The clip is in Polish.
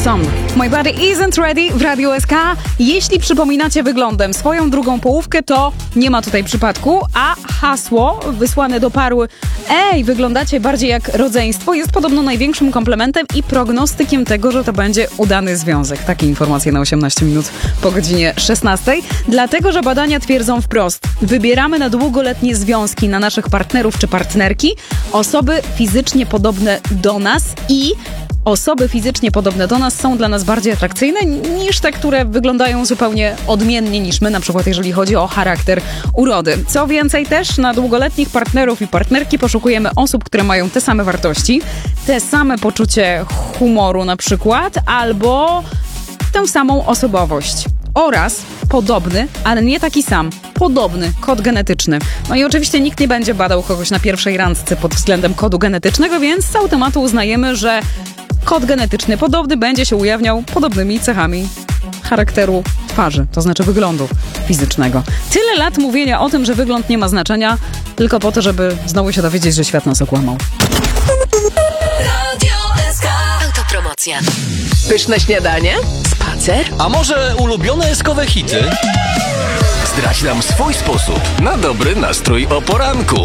Song. My Body Isn't Ready w Radiu SK. Jeśli przypominacie wyglądem swoją drugą połówkę, to nie ma tutaj przypadku, a hasło wysłane do paru "Ej, wyglądacie bardziej jak rodzeństwo" jest podobno największym komplementem i prognostykiem tego, że to będzie udany związek. Takie informacje na 18 minut po godzinie 16. Dlatego, że badania twierdzą wprost: wybieramy na długoletnie związki, na naszych partnerów czy partnerki osoby fizycznie podobne do nas i osoby fizycznie podobne do nas są dla nas bardziej atrakcyjne niż te, które wyglądają zupełnie odmiennie niż my, na przykład jeżeli chodzi o charakter, urody. Co więcej, też na długoletnich partnerów i partnerki poszukujemy osób, które mają te same wartości, te same poczucie humoru na przykład, albo tę samą osobowość. Oraz podobny, ale nie taki sam, podobny kod genetyczny. No i oczywiście nikt nie będzie badał kogoś na pierwszej randce pod względem kodu genetycznego, więc z automatu uznajemy, że kod genetyczny podobny będzie się ujawniał podobnymi cechami charakteru twarzy, to znaczy wyglądu fizycznego. Tyle lat mówienia o tym, że wygląd nie ma znaczenia, tylko po to, żeby znowu się dowiedzieć, że świat nas okłamał. Radio SK. Autopromocja. Pyszne śniadanie? Spacer? A może ulubione eskowe hity? Zdradź nam swój sposób na dobry nastrój o poranku.